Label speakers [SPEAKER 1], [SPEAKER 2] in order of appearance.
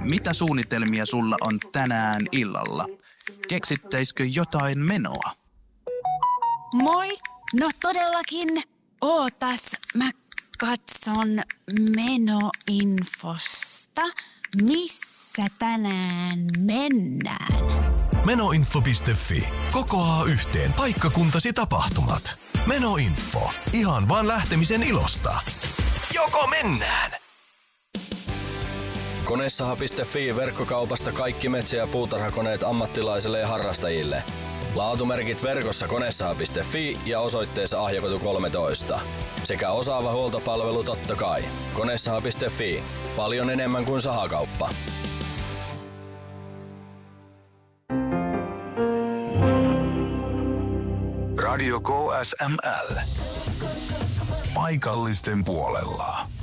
[SPEAKER 1] Mitä suunnitelmia sulla on tänään illalla? Keksittäisikö jotain menoa?
[SPEAKER 2] Moi! No todellakin. Ootas, mä katson menoinfosta. Missä tänään mennään?
[SPEAKER 3] Menoinfo.fi. Kokoaa yhteen paikkakuntasi tapahtumat. Menoinfo. Ihan vaan lähtemisen ilosta. Joko mennään?
[SPEAKER 4] Konesaha.fi verkkokaupasta kaikki metsä- ja puutarhakoneet ammattilaisille ja harrastajille. Laatumerkit verkossa konesaha.fi ja osoitteessa Ahjakatu 13. Sekä osaava huoltopalvelu totta kai. Konesaha.fi. Paljon enemmän kuin sahakauppa.
[SPEAKER 5] Radio KSML. Paikallisten puolella.